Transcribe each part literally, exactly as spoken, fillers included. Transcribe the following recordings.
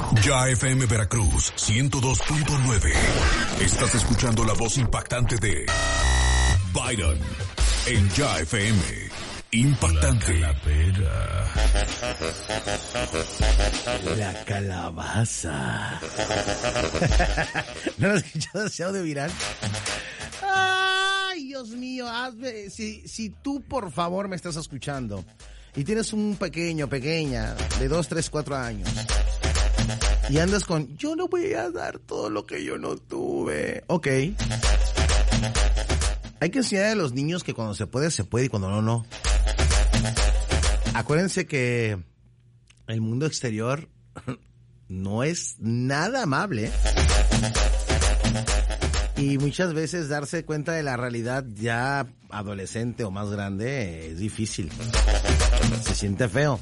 Ya F M Veracruz ciento dos punto nueve. Estás escuchando la voz impactante de Byron en Ya F M. Impactante. La calavera. La calabaza. ¿No lo has escuchado ese audio viral? Ay, Dios mío, hazme, si, si tú por favor me estás escuchando y tienes un pequeño, pequeña de dos, tres, cuatro años y andas con, yo no voy a dar todo lo que yo no tuve. Ok. Hay que enseñar a los niños que cuando se puede, se puede y cuando no, no. Acuérdense que el mundo exterior no es nada amable. Y muchas veces darse cuenta de la realidad ya adolescente o más grande es difícil. Se siente feo.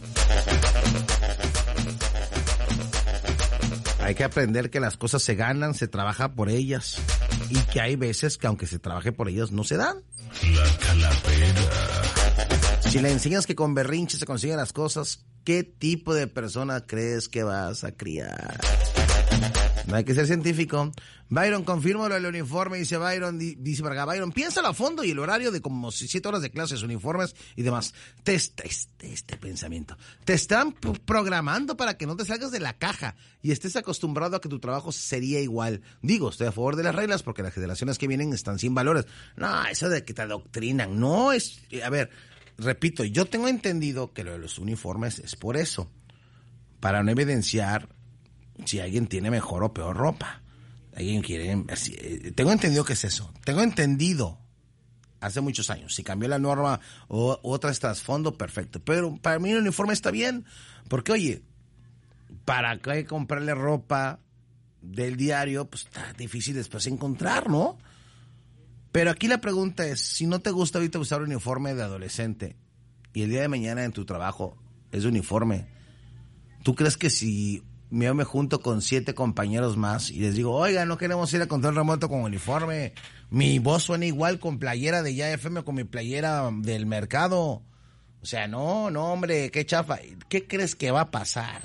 Hay que aprender que las cosas se ganan, se trabaja por ellas. Y que hay veces que aunque se trabaje por ellas, no se dan. La calavera. Si le enseñas que con berrinches se consiguen las cosas, ¿qué tipo de persona crees que vas a criar? No hay que ser científico. Byron, confírmalo el uniforme, dice Byron, di, dice para acá, Byron, piénsalo a fondo y el horario de como siete horas de clases, uniformes y demás. Testa este, este pensamiento. Te están p- programando para que no te salgas de la caja y estés acostumbrado a que tu trabajo sería igual. Digo, estoy a favor de las reglas porque las generaciones que vienen están sin valores. No, eso de que te adoctrinan, no es... A ver, repito, yo tengo entendido que lo de los uniformes es por eso, para no evidenciar si alguien tiene mejor o peor ropa. Alguien quiere... Así, eh, tengo entendido que es eso. Tengo entendido hace muchos años. Si cambió la norma o otra es trasfondo, perfecto. Pero para mí el uniforme está bien. Porque, oye, ¿para qué comprarle ropa del diario? Pues está difícil después encontrar, ¿no? Pero aquí la pregunta es, si no te gusta ahorita usar un uniforme de adolescente y el día de mañana en tu trabajo es uniforme, ¿tú crees que si yo me junto con siete compañeros más y les digo, oiga, no queremos ir a control remoto con uniforme, mi voz suena igual con playera de Ya F M o con mi playera del mercado? O sea, no, no, hombre, qué chafa. ¿Qué crees que va a pasar?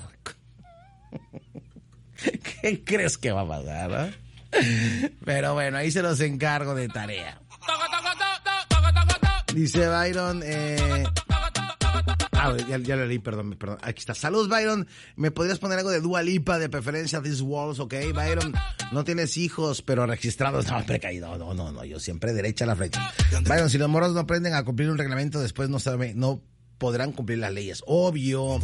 ¿Qué crees que va a pasar, eh? Pero bueno, ahí se los encargo de tarea. Dice Byron, eh... Ah, ya, ya lo leí, perdón, perdón. Aquí está. Saludos, Byron. ¿Me podrías poner algo de Dua Lipa, de preferencia These Walls, ok? Byron, no tienes hijos, pero registrados. No, precaído. No, no, no. Yo siempre derecha a la flecha. Byron, si los morros no aprenden a cumplir un reglamento, después no saben, no podrán cumplir las leyes. Obvio.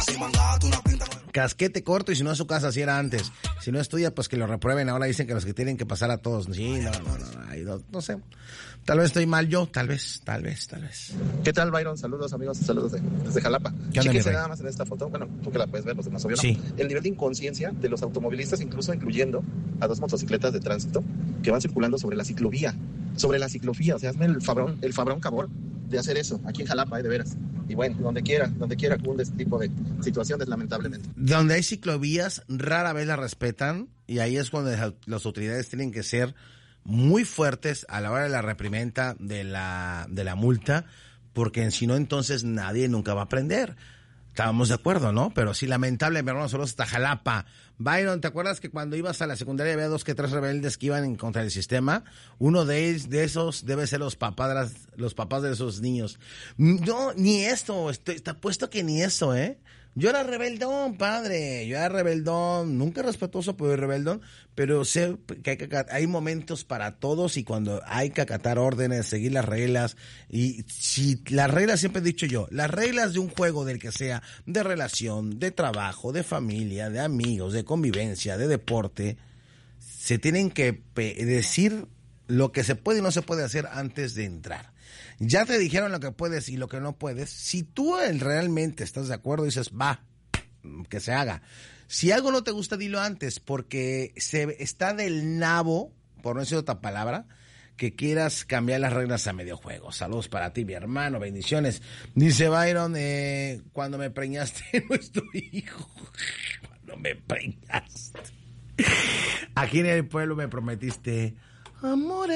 Casquete corto y si no es su casa, así era antes. Si no estudia, pues que lo reprueben. Ahora dicen que los que tienen que pasar a todos. Sí, no, no, no. No, no sé. Tal vez estoy mal yo, tal vez, tal vez, tal vez. ¿Qué tal, Byron? Saludos, amigos, saludos de, desde Jalapa. Fíjense nada más en esta foto, bueno, tú que la puedes ver, los demás obvio, ¿no? Sí. El nivel de inconsciencia de los automovilistas, incluso incluyendo a dos motocicletas de tránsito que van circulando sobre la ciclovía, sobre la ciclovía, o sea, hazme el fabrón, el fabrón cabor de hacer eso, aquí en Jalapa, eh, de veras. Y bueno, donde quiera, donde quiera cunde este tipo de situaciones, lamentablemente. Donde hay ciclovías, rara vez las respetan, y ahí es cuando las autoridades tienen que ser muy fuertes a la hora de la reprimenda, de la, de la multa, porque si no, entonces nadie nunca va a aprender. Estábamos de acuerdo, ¿no? Pero sí, lamentablemente, nosotros hasta Jalapa. Byron, ¿te acuerdas que cuando ibas a la secundaria había dos que tres rebeldes que iban en contra del sistema? Uno de, ellos, de esos debe ser los papás de, las, los papás de esos niños. No, ni esto, estoy, está puesto que ni eso, ¿eh? Yo era rebeldón, padre, yo era rebeldón, nunca respetuoso, pero rebeldón, pero sé que hay, que hay momentos para todos y cuando hay que acatar órdenes, seguir las reglas, y si las reglas, siempre he dicho yo, las reglas de un juego del que sea, de relación, de trabajo, de familia, de amigos, de convivencia, de deporte, se tienen que pe- decir lo que se puede y no se puede hacer antes de entrar. Ya te dijeron lo que puedes y lo que no puedes. Si tú realmente estás de acuerdo, dices, va, que se haga. Si algo no te gusta, dilo antes, porque se está del nabo, por no decir otra palabra, que quieras cambiar las reglas a medio juego. Saludos para ti, mi hermano, bendiciones. Dice Byron, eh, cuando me preñaste, nuestro hijo, cuando me preñaste. Aquí en el pueblo me prometiste amor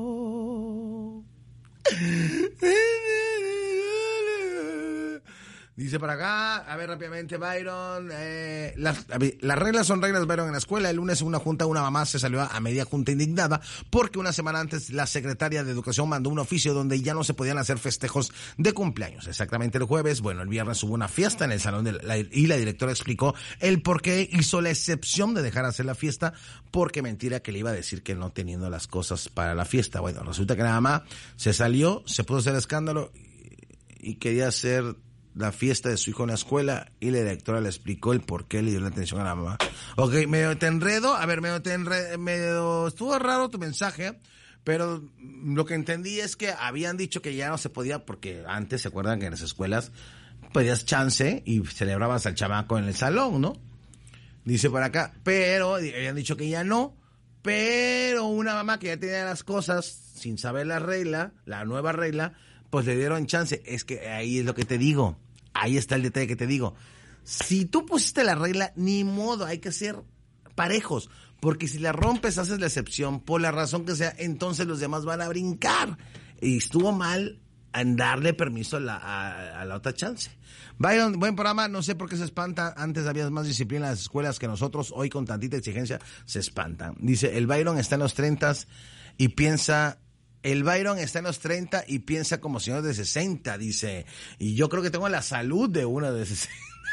eterno. Dice para acá, a ver rápidamente, Byron, eh, las, las reglas son reglas, Byron, en la escuela. El lunes en una junta, una mamá se salió a media junta indignada porque una semana antes la secretaria de Educación mandó un oficio donde ya no se podían hacer festejos de cumpleaños. Exactamente el jueves, bueno, el viernes hubo una fiesta en el salón de la, y la directora explicó el por qué hizo la excepción de dejar hacer la fiesta, porque mentira que le iba a decir que no teniendo las cosas para la fiesta. Bueno, resulta que la mamá se salió, se puso a hacer escándalo y, y quería hacer la fiesta de su hijo en la escuela y la directora le explicó el por qué le dio la atención a la mamá. Ok, medio te enredo, a ver, medio te enredo, medio, estuvo raro tu mensaje, pero lo que entendí es que habían dicho que ya no se podía, porque antes, ¿se acuerdan que en las escuelas pedías chance y celebrabas al chamaco en el salón, ¿no? Dice por acá, pero habían dicho que ya no, pero una mamá que ya tenía las cosas sin saber la regla, la nueva regla, pues le dieron chance. Es que ahí es lo que te digo. Ahí está el detalle que te digo. Si tú pusiste la regla, ni modo, hay que ser parejos. Porque si la rompes, haces la excepción, por la razón que sea, entonces los demás van a brincar. Y estuvo mal en darle permiso a la, a, a la otra chance. Byron, buen programa, no sé por qué se espanta. Antes había más disciplina en las escuelas que nosotros. Hoy con tantita exigencia se espantan. Dice, el Byron está en los treintas y piensa... El Byron está en los treinta y piensa como señor de sesenta, dice. Y yo creo que tengo la salud de uno de sesenta.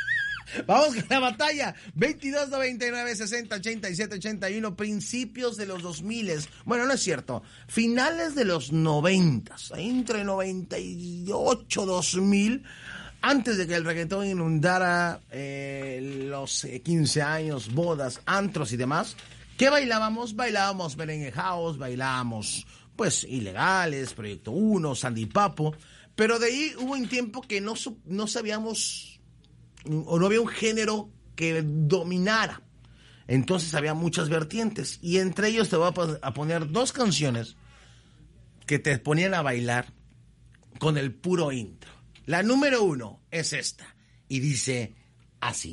Vamos con la batalla. veintidós, noventa y nueve, sesenta, ochenta y siete, ochenta y uno. Principios de los dos mil. Bueno, no es cierto. Finales de los noventa. Entre noventa y ocho, dos mil. Antes de que el reggaetón inundara eh, los quince años, bodas, antros y demás. ¿Qué bailábamos? Bailábamos merengue house, bailábamos... pues ilegales, Proyecto uno, Sandy Papo, pero de ahí hubo un tiempo que no, no sabíamos, o no había un género que dominara, entonces había muchas vertientes, y entre ellos te voy a poner dos canciones que te ponían a bailar con el puro intro. La número uno es esta, y dice así.